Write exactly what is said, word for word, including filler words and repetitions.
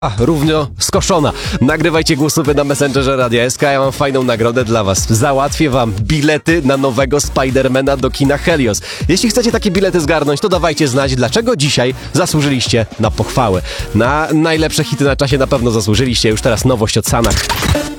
A, równo skoszona. Nagrywajcie głosówki na Messengerze Radia S K. Ja mam fajną nagrodę dla was. Załatwię wam bilety na nowego Spidermana do kina Helios. Jeśli chcecie takie bilety zgarnąć, to dawajcie znać, dlaczego dzisiaj zasłużyliście na pochwałę. Na najlepsze hity na czasie na pewno zasłużyliście. Już teraz nowość od Sanach.